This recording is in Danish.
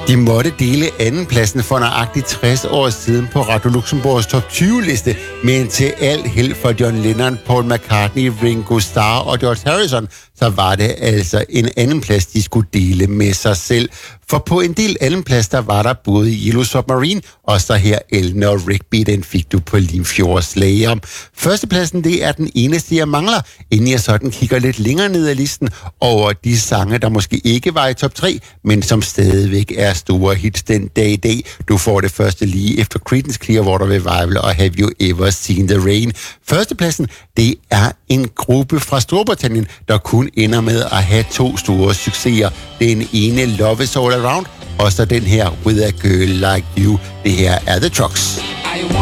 De måtte dele andenpladsen for nøjagtigt 60 år siden på Radio Luxembourgs top 20-liste, men til alt held for John Lennon, Paul McCartney, Ringo Starr og George Harrison, så var det altså en andenplads, de skulle dele med sig selv. For på en del andenplads, der var der både Yellow Submarine og så her Eleanor Rigby, den fik du på Limfjords Slayer. Førstepladsen, det er den eneste, jeg mangler, inden jeg sådan kigger lidt længere ned ad listen over de sange, der måske ikke var i top 3, men som stadigvæk er store hits den dag i dag. Du får det første lige efter Creedence Clearwater Revival og Have You Ever Seen the Rain. Førstepladsen, det er en gruppe fra Storbritannien, der kun ender med at have 2 store succeser. Den ene, Love Is All Around, og så den her, With a Girl Like You. Det her er The Trucks.